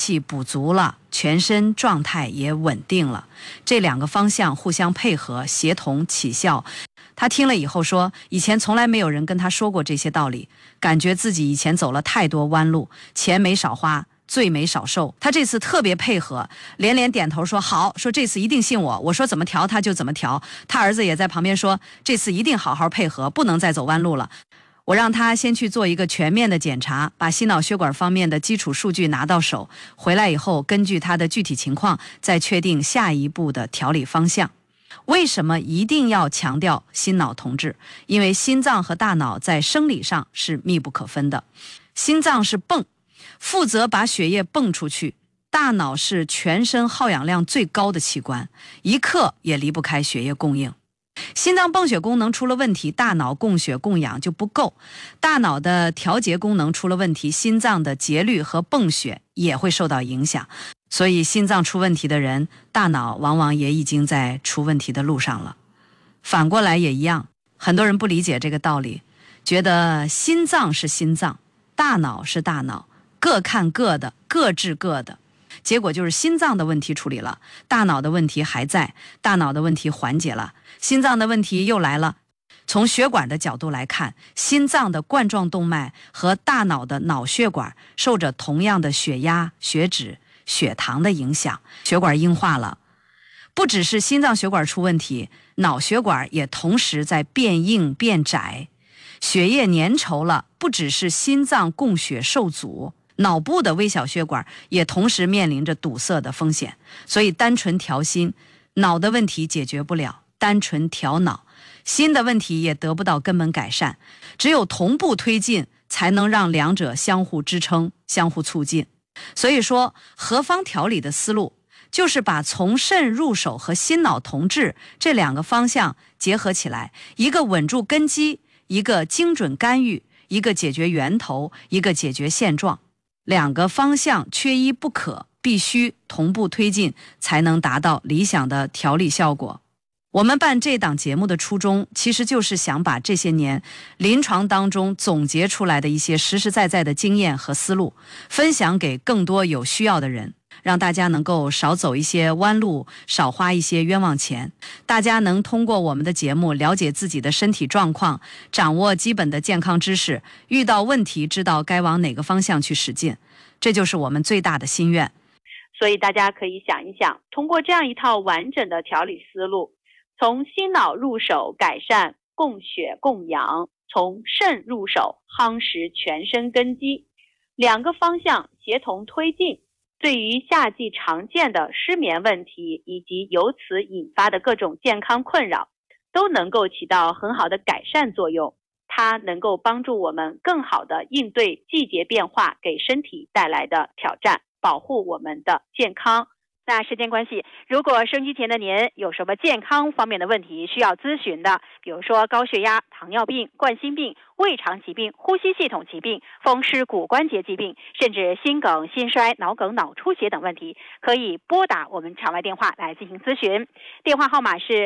气补足了，全身状态也稳定了，这两个方向互相配合，协同起效。他听了以后说，以前从来没有人跟他说过这些道理，感觉自己以前走了太多弯路，钱没少花，罪没少受。他这次特别配合，连连点头说好，说这次一定信我，我说怎么调他就怎么调。他儿子也在旁边说，这次一定好好配合，不能再走弯路了。我让他先去做一个全面的检查，把心脑血管方面的基础数据拿到手，回来以后根据他的具体情况再确定下一步的调理方向。为什么一定要强调心脑同治？因为心脏和大脑在生理上是密不可分的。心脏是泵，负责把血液泵出去；大脑是全身耗氧量最高的器官，一刻也离不开血液供应。心脏泵血功能出了问题，大脑供血供氧就不够；大脑的调节功能出了问题，心脏的节律和泵血也会受到影响。所以心脏出问题的人，大脑往往也已经在出问题的路上了。反过来也一样，很多人不理解这个道理，觉得心脏是心脏，大脑是大脑，各看各的，各治各的。结果就是心脏的问题处理了，大脑的问题还在，大脑的问题缓解了，心脏的问题又来了。从血管的角度来看，心脏的冠状动脉和大脑的脑血管受着同样的血压、血脂、血糖的影响，血管硬化了。不只是心脏血管出问题，脑血管也同时在变硬变窄，血液粘稠了，不只是心脏供血受阻，脑部的微小血管也同时面临着堵塞的风险。所以单纯调心，脑的问题解决不了；单纯调脑，心的问题也得不到根本改善。只有同步推进，才能让两者相互支撑，相互促进。所以说，何方调理的思路就是把从肾入手和心脑同治这两个方向结合起来，一个稳住根基，一个精准干预，一个解决源头，一个解决现状。两个方向缺一不可，必须同步推进，才能达到理想的调理效果。我们办这档节目的初衷，其实就是想把这些年临床当中总结出来的一些实实在在的经验和思路，分享给更多有需要的人，让大家能够少走一些弯路，少花一些冤枉钱。大家能通过我们的节目了解自己的身体状况，掌握基本的健康知识，遇到问题知道该往哪个方向去使劲，这就是我们最大的心愿。 所以大家可以想一想，通过这样一套完整的调理思路，从心脑入手改善供血供氧，从肾入手夯实全身根基，两个方向协同推进，对于夏季常见的失眠问题以及由此引发的各种健康困扰，都能够起到很好的改善作用。它能够帮助我们更好地应对季节变化给身体带来的挑战，保护我们的健康。那时间关系，如果收音机前的您有什么健康方面的问题需要咨询的，比如说高血压、糖尿病、冠心病、胃肠疾病、呼吸系统疾病、风湿骨关节疾病，甚至心梗、心衰、脑梗、脑出血等问题，可以拨打我们场外电话来进行咨询。电话号码是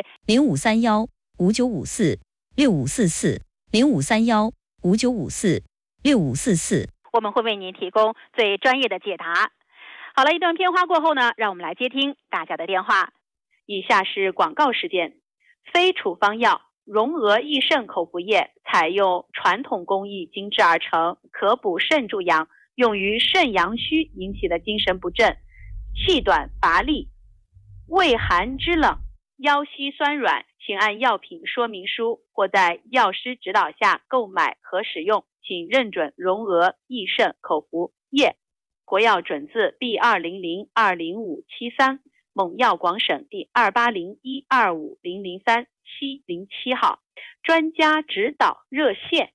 0531-5954-6544，0531-5954-6544， 我们会为您提供最专业的解答。好了，一段片花过后呢，让我们来接听大家的电话。以下是广告时间。非处方药荣娥益肾口服液采用传统工艺精制而成，可补肾助阳，用于肾阳虚引起的精神不振、气短乏力、胃寒肢冷、腰膝酸软，请按药品说明书或在药师指导下购买和使用，请认准荣娥益肾口服液。国药准字 B200-20573， 蒙药广省第280125003-707号，专家指导热线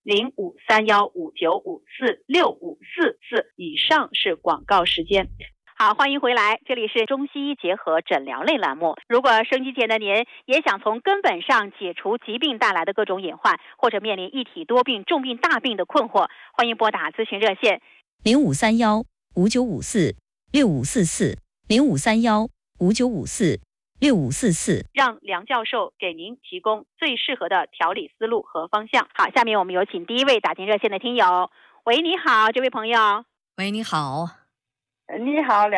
053159546544。以上是广告时间。好，欢迎回来，这里是中西医结合诊疗类栏目。如果收音机前的您也想从根本上解除疾病带来的各种隐患，或者面临一体多病、重病、大病的困惑，欢迎拨打咨询热线 0531-5954-6544，0531-5954-6544， 让梁教授给您提供最适合的调理思路和方向。好，下面我们有请第一位打进热线的听友。喂，你好，这位朋友。 喂，你好。 你好，